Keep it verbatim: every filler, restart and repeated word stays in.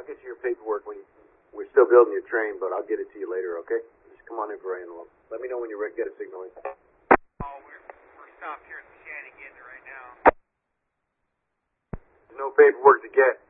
get you your paperwork when you, we're still building your train, but I'll get it to you later, okay? Just come on in for antelope. Let me know when you're ready. Get a signal in. Oh, we're, we're stopped here at the Shannon getting it right now. There's no paperwork to get.